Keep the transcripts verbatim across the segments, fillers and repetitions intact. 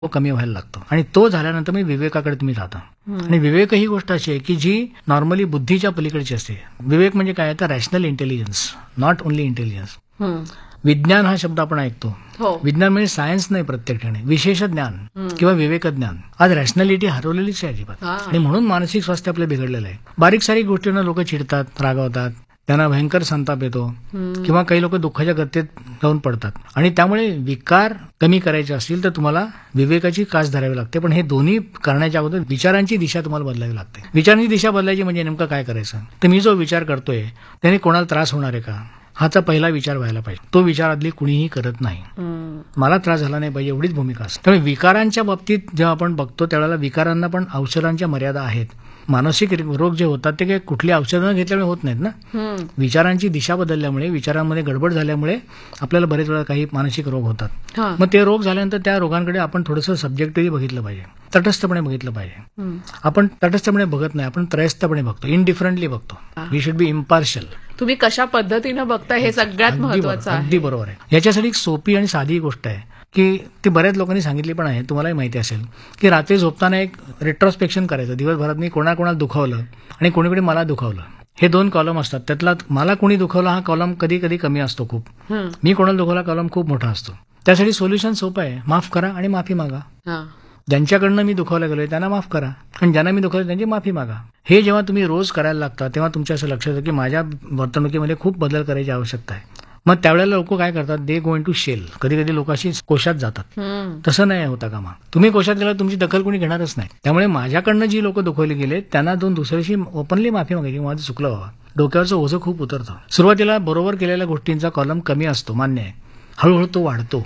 तो कमी व्हायला लागतो आणि तो झाल्यानंतर मी विवेकाकडे तुम्ही जाता. आणि विवेक ही गोष्ट अशी आहे की जी नॉर्मली बुद्धीच्या पलीकडची असते. विवेक म्हणजे काय तर rational intelligence, not only intelligence. विज्ञान हा शब्द आपण ऐकतो. विज्ञान म्हणजे सायन्स नाही प्रत्येक ठिकाणी, विशेष ज्ञान किंवा विवेक ज्ञान. आज रॅशनॅलिटी हरवलेलीच आहे अजिबात आणि म्हणून मानसिक स्वास्थ्य आपलं बिघडलेलं आहे. बारीक सारीक गोष्टींना लोक चिडतात, रागावतात, त्यांना भयंकर संताप येतो किंवा काही लोक दुःखाच्या गतीत जाऊन पडतात आणि त्यामुळे विकार कमी करायचे असतील तर तुम्हाला विवेकाची कास धरावी लागते. पण हे दोन्ही करण्याच्या अगोदर विचारांची दिशा तुम्हाला बदलावी लागते. विचारांची दिशा बदलायची म्हणजे नेमकं काय करायचं तर मी जो विचार करतोय त्याने कोणाला त्रास होणार आहे का हाचा पहिला विचार व्हायला पाहिजे. तो विचार आदली कुणीही करत नाही. मला त्रास झाला नाही पाहिजे एवढीच भूमिका असते. त्यामुळे विकारांच्या बाबतीत जेव्हा आपण बघतो त्यावेळेला विकारांना पण औषधांच्या मर्यादा आहेत. मानसिक रोग जे होतात ते काही कुठली औषधं घेतल्यामुळे होत नाहीत ना. विचारांची दिशा बदलल्यामुळे, विचारांमध्ये गडबड झाल्यामुळे आपल्याला बरेच वेळा काही मानसिक रोग होतात. मग ते रोग झाल्यानंतर त्या रोगांकडे आपण थोडंसं सब्जेक्टिव्हली बघितलं पाहिजे, तटस्थपणे बघितलं पाहिजे. आपण तटस्थपणे बघत नाही, आपण त्रयस्थपणे बघतो, इनडिफरंटली बघतो. We should be impartial. तुम्ही कशा पद्धतीनं बघता हे सगळ्यात महत्वाचं आहे. अगदी बरोबर आहे. याच्यासाठी एक सोपी आणि साधी गोष्ट आहे की ती बऱ्याच लोकांनी सांगितली पण आहे, तुम्हालाही माहिती असेल की रात्री झोपताना एक रेट्रोस्पेक्शन करायचं. दिवसभरात मी कोणाकोणाला दुखावलं आणि कोणीकडे मला दुखावलं, हे दोन कॉलम असतात. त्यातला मला कोणी दुखावलं हा कॉलम कधी कधी कमी असतो खूप, मी कोणाला दुखावला कॉलम खूप मोठा असतो. त्यासाठी सोल्युशन सोपं आहे, माफ करा आणि माफी मागा. ज्यांच्याकडनं मी दुखावला गेलोय त्यांना माफ करा आणि ज्यांना मी दुखावलं त्यांची माफी मागा. हे जेव्हा तुम्ही रोज करायला लागता तेव्हा तुमच्या असं लक्षात येतं की माझ्या वर्तणुकीमध्ये खूप बदल करायची आवश्यकता आहे. मग त्यावेळेला लोक काय करतात, दे गो इन टू शेल. कधी कधी लोक अशी कोशात जातात. तसं नाही होता कामा. तुम्ही कोशात गेला तुमची दखल कोणी घेणारच नाही. त्यामुळे माझ्याकडनं जी लोक दुखवली गेले त्यांना दोन दुसऱ्याशी ओपनली माफी मागायची, माझं चुकलं व्हावं. डोक्यावरचं ओझं खूप उतरतं. सुरुवातीला बरोबर केलेल्या गोष्टींचा कॉलम कमी असतो, मान्य आहे. हळूहळू तो वाढतो.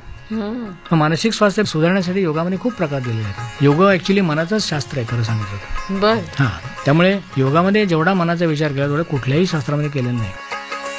मानसिक स्वास्थ्य सुधारण्यासाठी योगामध्ये खूप प्रकार दिलेले आहेत. योग ऍक्च्युली मनाचंच शास्त्र आहे खरं सांगितलं. बर. हा, त्यामुळे योगामध्ये जेवढा मनाचा विचार केला तेवढा कुठल्याही शास्त्रामध्ये केलेला नाही.